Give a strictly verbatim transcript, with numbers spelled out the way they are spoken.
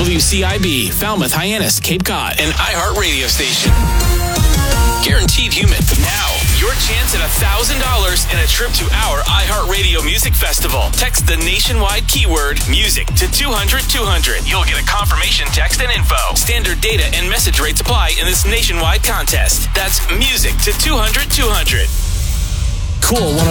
W C I B, Falmouth, Hyannis, Cape Cod, an iHeart radio station. Guaranteed Human. Now, your chance at one thousand dollars and a trip to our iHeartRadio Music Festival. Text the nationwide keyword music to two hundred two hundred. You'll get a confirmation text and info. Standard data and message rates apply in this nationwide contest. That's music to two hundred two hundred. Cool one oh